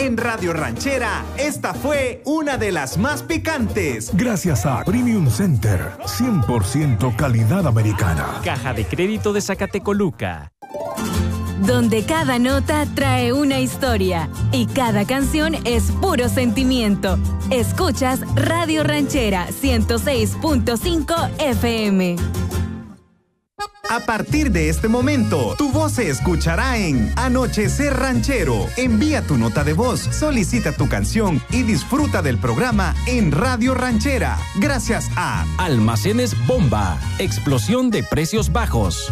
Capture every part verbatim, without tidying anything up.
En Radio Ranchera, esta fue una de las más picantes. Gracias a Premium Center, cien por ciento calidad americana. Caja de Crédito de Zacatecoluca. Donde cada nota trae una historia y cada canción es puro sentimiento. Escuchas Radio Ranchera ciento seis punto cinco F M. A partir de este momento, tu voz se escuchará en Anochecer Ranchero. Envía tu nota de voz, solicita tu canción y disfruta del programa en Radio Ranchera. Gracias a Almacenes Bomba, explosión de precios bajos.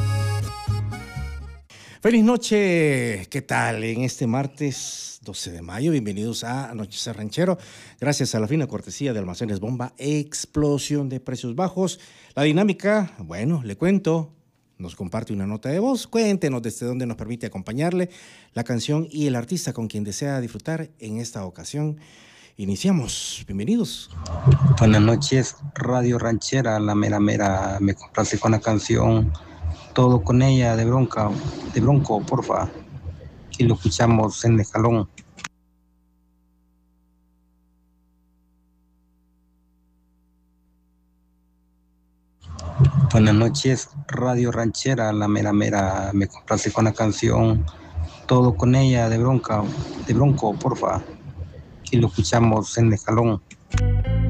Feliz noche, ¿qué tal? En este martes doce de mayo, bienvenidos a Anochecer Ranchero. Gracias a la fina cortesía de Almacenes Bomba, explosión de precios bajos. La dinámica, bueno, le cuento, nos comparte una nota de voz, cuéntenos desde dónde nos permite acompañarle, la canción y el artista con quien desea disfrutar en esta ocasión. Iniciamos, bienvenidos. Buenas noches, Radio Ranchera, la mera mera, me complace con la canción Todo con ella de Bronca, de Bronco, porfa. Y lo escuchamos en el jalón. Buenas noches, Radio Ranchera, la mera mera, me complace con la canción Todo con ella de Bronca, de Bronco, porfa. Y lo escuchamos en el jalón.